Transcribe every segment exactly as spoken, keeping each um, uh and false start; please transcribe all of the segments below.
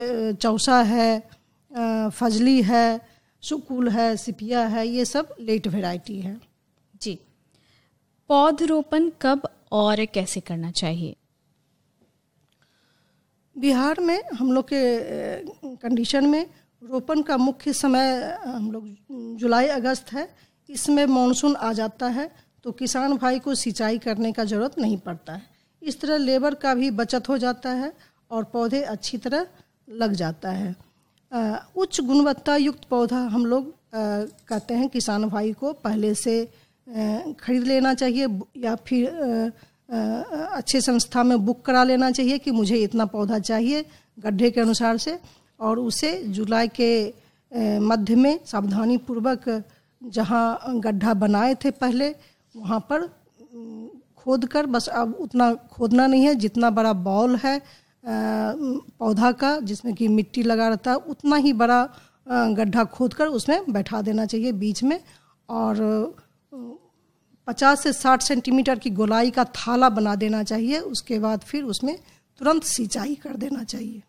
चौसा है, फजली है, सुकुल है, सिपिया है, ये सब लेट वैरायटी है। जी, पौधरोपण कब और कैसे करना चाहिए? बिहार में हम लोग के कंडीशन में रोपण का मुख्य समय हम लोग जुलाई अगस्त है। इसमें मानसून आ जाता है तो किसान भाई को सिंचाई करने का ज़रूरत नहीं पड़ता है। इस तरह लेबर का भी बचत हो जाता है और पौधे अच्छी तरह लग जाता है। आ, उच्च गुणवत्ता युक्त पौधा हम लोग आ, कहते हैं किसान भाई को पहले से आ, खरीद लेना चाहिए या फिर आ, आ, अच्छे संस्था में बुक करा लेना चाहिए कि मुझे इतना पौधा चाहिए गड्ढे के अनुसार से, और उसे जुलाई के मध्य में सावधानी पूर्वक जहाँ गड्ढा बनाए थे पहले वहाँ पर खोद कर, बस अब उतना खोदना नहीं है, जितना बड़ा बॉल है पौधा का जिसमें कि मिट्टी लगा रहता है उतना ही बड़ा गड्ढा खोद कर उसमें बैठा देना चाहिए बीच में, और पचास से साठ सेंटीमीटर की गोलाई का थाला बना देना चाहिए। उसके बाद फिर उसमें तुरंत सिंचाई कर देना चाहिए।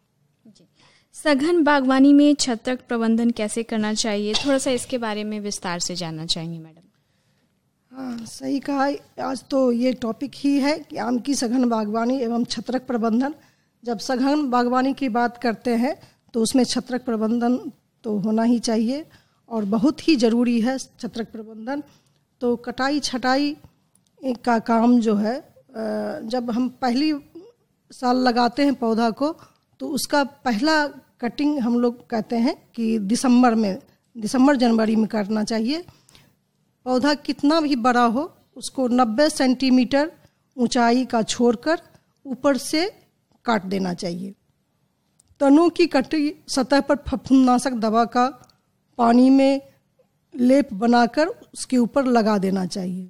सघन बागवानी में छत्रक प्रबंधन कैसे करना चाहिए, थोड़ा सा इसके बारे में विस्तार से जानना चाहेंगे मैडम। हाँ, सही कहा। आज तो ये टॉपिक ही है कि आम की सघन बागवानी एवं छत्रक प्रबंधन। जब सघन बागवानी की बात करते हैं तो उसमें छत्रक प्रबंधन तो होना ही चाहिए और बहुत ही ज़रूरी है छत्रक प्रबंधन। तो कटाई छटाई का काम जो है, जब हम पहली साल लगाते हैं पौधा को तो उसका पहला कटिंग हम लोग कहते हैं कि दिसंबर में दिसंबर जनवरी में करना चाहिए। पौधा कितना भी बड़ा हो उसको नब्बे सेंटीमीटर ऊंचाई का छोड़कर ऊपर से काट देना चाहिए। तनों की कटी सतह पर फफूंदनाशक दवा का पानी में लेप बनाकर उसके ऊपर लगा देना चाहिए।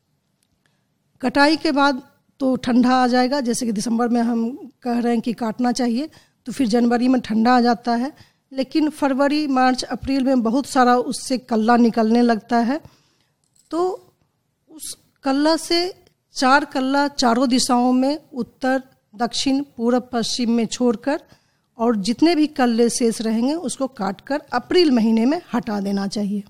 कटाई के बाद तो ठंडा आ जाएगा, जैसे कि दिसंबर में हम कह रहे हैं कि काटना चाहिए तो फिर जनवरी में ठंडा आ जाता है, लेकिन फरवरी मार्च अप्रैल में बहुत सारा उससे कल्ला निकलने लगता है। तो उस कल्ला से चार कल्ला चारों दिशाओं में उत्तर दक्षिण पूर्व पश्चिम में छोड़कर और जितने भी कल्ले शेष रहेंगे उसको काटकर अप्रैल महीने में हटा देना चाहिए।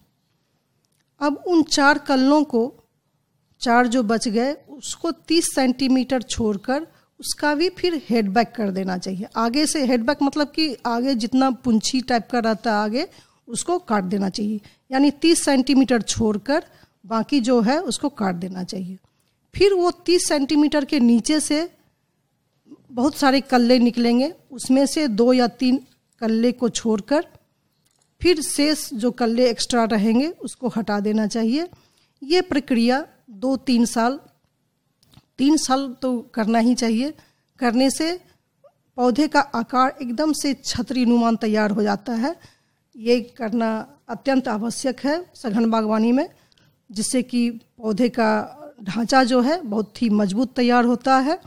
अब उन चार कल्लों को, चार जो बच गए उसको तीस सेंटीमीटर छोड़कर उसका भी फिर हेडबैक कर देना चाहिए। आगे से हेडबैक मतलब कि आगे जितना पुंछी टाइप का रहता है आगे उसको काट देना चाहिए, यानी तीस सेंटीमीटर छोड़कर बाकी जो है उसको काट देना चाहिए। फिर वो तीस सेंटीमीटर के नीचे से बहुत सारे कल्ले निकलेंगे, उसमें से दो या तीन कल्ले को छोड़कर फिर शेष जो कल्ले एक्स्ट्रा रहेंगे उसको हटा देना चाहिए। ये प्रक्रिया दो तीन साल तीन साल तो करना ही चाहिए। करने से पौधे का आकार एकदम से छतरी नुमान तैयार हो जाता है। ये करना अत्यंत आवश्यक है सघन बागवानी में, जिससे कि पौधे का ढांचा जो है बहुत ही मजबूत तैयार होता है।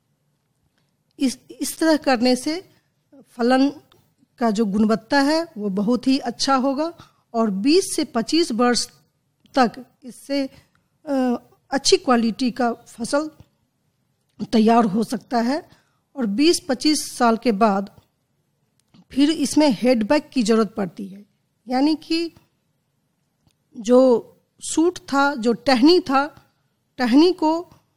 इस इस तरह करने से फलन का जो गुणवत्ता है वो बहुत ही अच्छा होगा और बीस से पच्चीस वर्ष तक इससे अच्छी क्वालिटी का फसल तैयार हो सकता है। और बीस पच्चीस साल के बाद फिर इसमें हेडबैक की ज़रूरत पड़ती है, यानी कि जो सूट था, जो टहनी था, टहनी को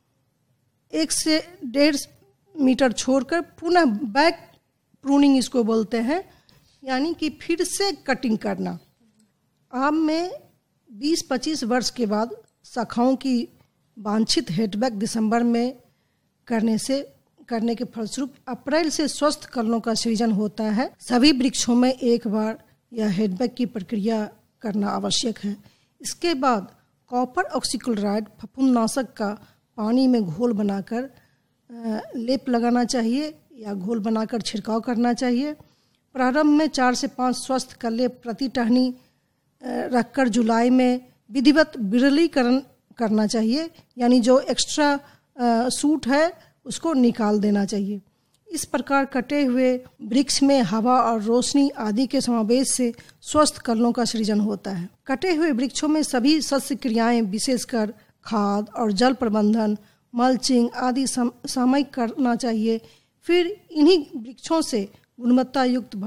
एक से डेढ़ मीटर छोड़कर पुनः बैक प्रूनिंग इसको बोलते हैं, यानी कि फिर से कटिंग करना। आम में बीस पच्चीस वर्ष के बाद शाखाओं की वांछित हेडबैक दिसंबर में करने से करने के फलस्वरूप अप्रैल से स्वस्थ कलनों का सृजन होता है। सभी वृक्षों में एक बार यह हेडबैक की प्रक्रिया करना आवश्यक है। इसके बाद कॉपर ऑक्सीक्लोराइड फफूंदनाशक का पानी में घोल बनाकर लेप लगाना चाहिए या घोल बनाकर छिड़काव करना चाहिए। प्रारंभ में चार से पाँच स्वस्थ कल्ले प्रति टहनी रखकर जुलाई में विधिवत विरलीकरण करना चाहिए, यानी जो एक्स्ट्रा सूट है उसको निकाल देना चाहिए। इस प्रकार कटे हुए वृक्ष में हवा और रोशनी आदि के समावेश से स्वस्थ कलनों का सृजन होता है। कटे हुए वृक्षों में सभी सस्य क्रियाएं विशेषकर खाद और जल प्रबंधन, मल्चिंग आदि सामयिक करना चाहिए। फिर इन्हीं वृक्षों से गुणवत्ता युक्त